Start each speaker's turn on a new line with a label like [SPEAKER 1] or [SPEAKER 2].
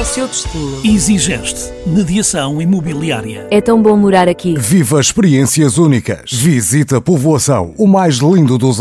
[SPEAKER 1] ao seu destino.
[SPEAKER 2] Exigeste. Mediação imobiliária.
[SPEAKER 3] É tão bom morar aqui.
[SPEAKER 4] Viva experiências únicas. Visita Povoação, o mais lindo dos